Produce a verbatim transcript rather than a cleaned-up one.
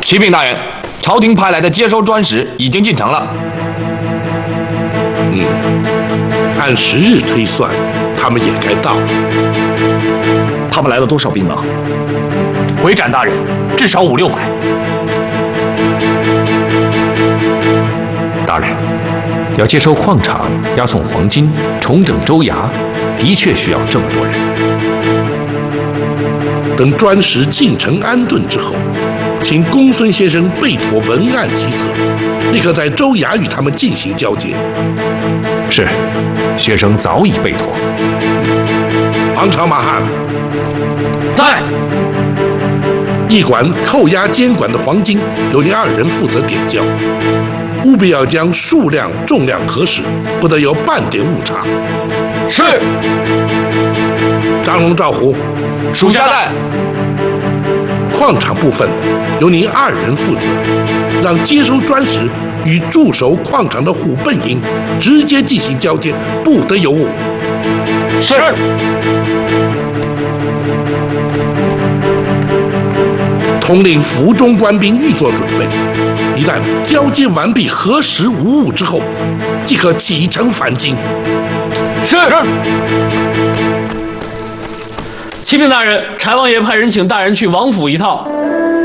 启禀大人，朝廷派来的接收专使已经进城了。 嗯，按时日推算，他们也该到了。 他们来了多少兵马？ 回斩大人，至少五六百。 大人，要接收矿场、押送黄金、重整州衙，的确需要这么多人。 等专使进城安顿之后，请公孙先生备妥文案计策，立刻在州衙与他们进行交接。 是，学生早已备妥。 王朝马汉， 在。 驿馆扣押监管的黄金由你二人负责点交，务必要将数量、重量核实，不得有半点误差。 是。 张龙、赵虎， 属下在。 矿场部分由您二人负责，让接收专使与驻守矿场的虎贲营直接进行交接，不得有误。 是。 统领府中官兵预做准备，一旦交接完毕、核实无误之后，即可启程返京。 是。 启禀大人，柴王爷派人请大人去王府一趟。